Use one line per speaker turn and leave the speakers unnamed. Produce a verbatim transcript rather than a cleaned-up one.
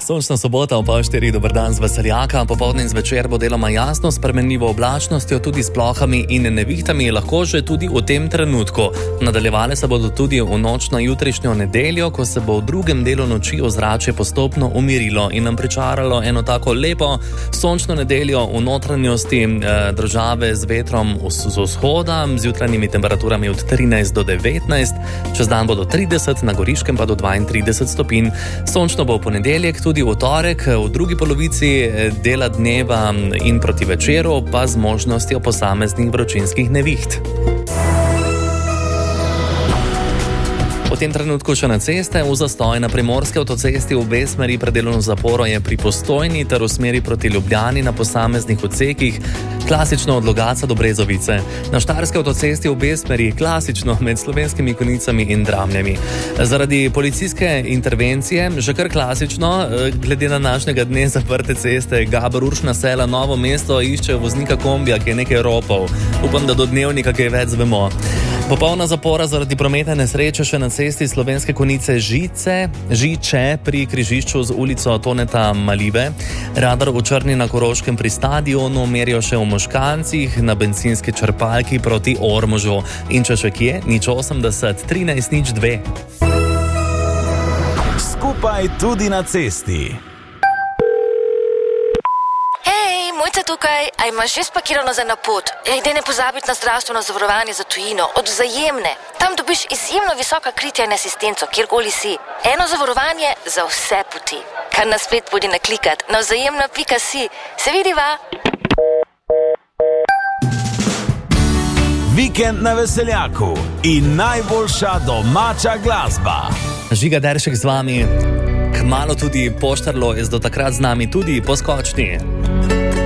Sončna sobota ob pol štirih, dober dan z Veseljaka. Popoldne in zvečer bo deloma jasno, s spremenljivo oblačnostjo, tudi s plohami in nevihtami, lahko že tudi v tem trenutku. Nadaljevale se bodo tudi v noč na jutrišnjo nedeljo, ko se bo v drugem delu noči ozračje postopno umirilo in nam pričaralo eno tako lepo sončno nedeljo v notranjosti eh, države z vetrom z vzhoda, z jutranjimi temperaturami od trinajst do devetnajst, čez dan bodo trideset, na Goriškem pa do dvaintrideset stopinj. Sončno bo v ponedeljek, tudi v torek, v drugi polovici dela dneva in proti večeru, pa z možnostjo posameznih vročinskih neviht. V tem trenutku še na ceste, v zastoj na primorski avtocesti v obe smeri pred delovno zaporo je pri Postojni ter v smeri proti Ljubljani na posameznih odsekih, klasično od Logatca do Brezovice. Na štajerski avtocesti v obe smeri klasično med Slovenskimi Konjicami in Dramljami. Zaradi policijske intervencije, že kar klasično, glede na današnjega dne zaprte ceste, Gabr, Uršna Sela, Novo mesto iščejo voznika kombija, ki je nekaj ropal. Upam, da do dnevnika kaj več vemo. Popolna zapora zaradi prometne nesreče še na cesti Slovenske Konjice Žice, Žiče pri križišču z ulico Toneta Malive. Radar v Črni na Koroškem pri stadionu merijo še v Moškancih na bencinski črpalki proti Ormožu. In če še kje, nič osemdeset, trinajst nič dve.
Skupaj tudi na cesti.
Mojca tukaj, a imaš že spakirano za na pot? Ej, daj ne pozabiti na zdravstveno zavarovanje za tujino, od Vzajemne. Tam dobiš izjemno visoka kritja in asistenco, kjerkoli si. Eno zavarovanje za vse poti. Kar nas spet bodi naklikat na vzajemno pika si. Se vidiva?
Vikend na Veseljaku in najboljša domača glasba.
Žiga Deršek z vami. Kmalu tudi Poštar Lojz, do takrat z nami tudi poskočni.